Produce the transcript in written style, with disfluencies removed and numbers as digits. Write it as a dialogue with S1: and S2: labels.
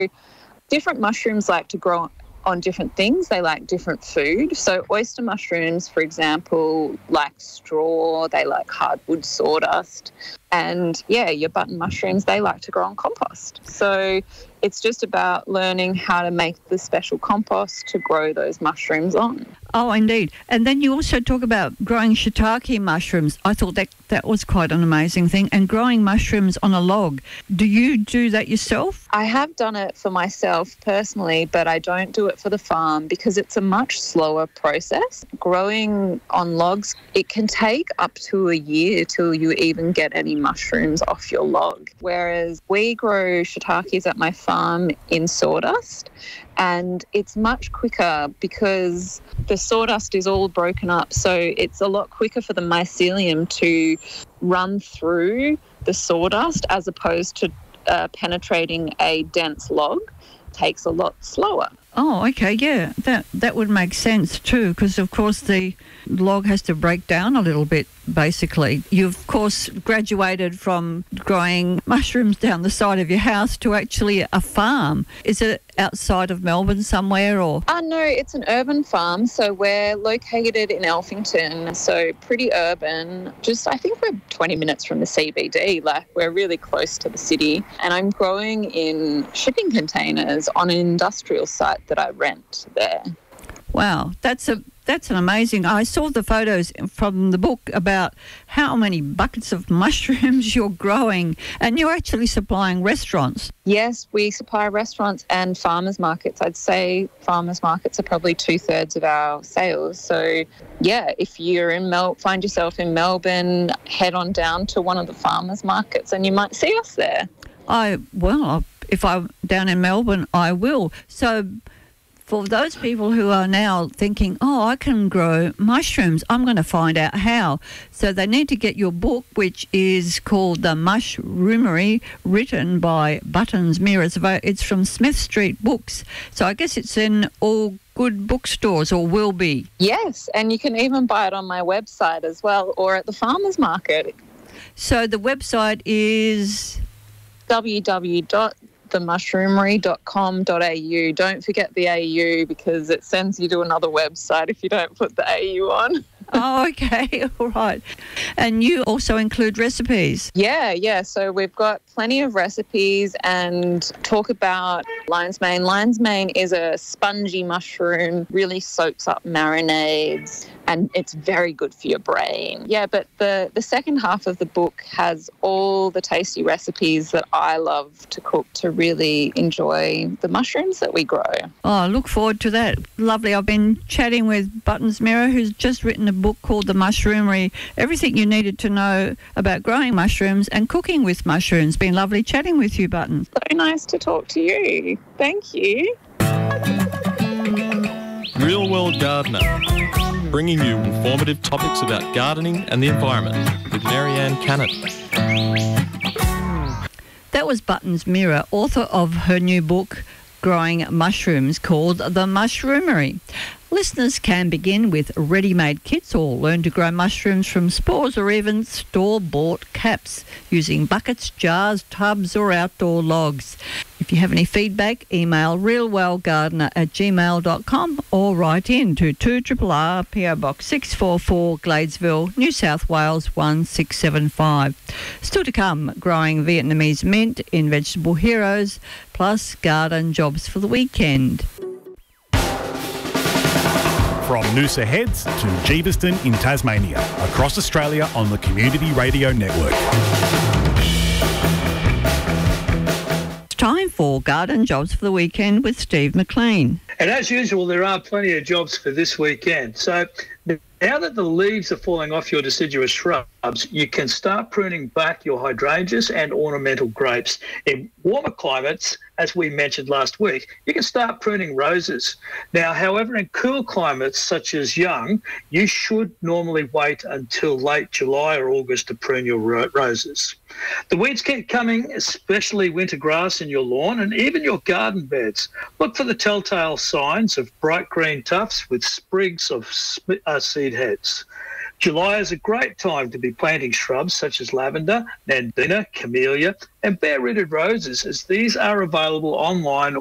S1: different mushrooms like to grow on different things. They like different food. So oyster mushrooms, for example, like straw, they like hardwood sawdust. And yeah, your button mushrooms, they like to grow on compost. So it's just about learning how to make the special compost to grow those mushrooms on.
S2: Oh, indeed. And then you also talk about growing shiitake mushrooms. I thought that was quite an amazing thing. And growing mushrooms on a log. Do you do that yourself?
S1: I have done it for myself personally, but I don't do it for the farm because it's a much slower process. Growing on logs, it can take up to a year till you even get any mushrooms off your log. Whereas we grow shiitakes at my farm in sawdust, and it's much quicker because the sawdust is all broken up, so it's a lot quicker for the mycelium to run through the sawdust as opposed to penetrating a dense log. Takes a lot slower.
S2: Oh, okay, yeah, that would make sense too, because of course the log has to break down a little bit, basically. You've, of course, graduated from growing mushrooms down the side of your house to actually a farm. Is it outside of Melbourne somewhere or?
S1: No, it's an urban farm, so we're located in Elphington, so pretty urban. I think we're 20 minutes from the CBD, like we're really close to the city. And I'm growing in shipping containers on an industrial site that I rent there.
S2: Wow, that's an amazing. I saw the photos from the book about how many buckets of mushrooms you're growing, and you're actually supplying restaurants.
S1: Yes, we supply restaurants and farmers markets. I'd say farmers markets are probably 2/3 of our sales. So yeah, if you're find yourself in Melbourne, head on down to one of the farmers markets and you might see us there.
S2: If I'm down in Melbourne, I will. So for those people who are now thinking, I can grow mushrooms, I'm going to find out how. So they need to get your book, which is called The Mushroomery, written by Buttons Mira. It's from Smith Street Books. So I guess it's in all good bookstores, or will be.
S1: Yes, and you can even buy it on my website as well, or at the farmers market.
S2: So the website is
S1: www.themushroomery.com.au. Don't forget the AU because it sends you to another website if you don't put the AU on.
S2: Oh, okay. All right. And you also include recipes.
S1: Yeah. So we've got plenty of recipes and talk about lion's mane. Lion's mane is a spongy mushroom, really soaks up marinades, and it's very good for your brain. Yeah, but the second half of the book has all the tasty recipes that I love to cook to really enjoy the mushrooms that we grow.
S2: Oh, I look forward to that. Lovely. I've been chatting with Buttons Mira, who's just written a book called The Mushroomery, everything you needed to know about growing mushrooms and cooking with mushrooms. Been lovely chatting with you, Buttons.
S1: So nice to talk to you. Thank you.
S3: Real World Gardener, bringing you informative topics about gardening and the environment with Marianne Cannon.
S2: That was Buttons Mira, author of her new book, Growing Mushrooms, called The Mushroomery. Listeners can begin with ready-made kits or learn to grow mushrooms from spores or even store-bought caps using buckets, jars, tubs or outdoor logs. If you have any feedback, email realwellgardener@gmail.com or write in to 2RRR PO Box 644 Gladesville, New South Wales 1675. Still to come, growing Vietnamese mint in Vegetable Heroes, plus garden jobs for the weekend.
S4: From Noosa Heads to Jeebuston in Tasmania, across Australia on the Community Radio Network.
S2: It's time for garden jobs for the weekend with Steve McLean.
S5: And as usual, there are plenty of jobs for this weekend. So now that the leaves are falling off your deciduous shrubs, you can start pruning back your hydrangeas and ornamental grapes. In warmer climates, as we mentioned last week, you can start pruning roses. Now, however, in cool climates such as Young, you should normally wait until late July or August to prune your roses. The weeds keep coming, especially winter grass in your lawn and even your garden beds. Look for the telltale signs of bright green tufts with sprigs of seed heads. July is a great time to be planting shrubs such as lavender, nandina, camellia, and bare-rooted roses, as these are available online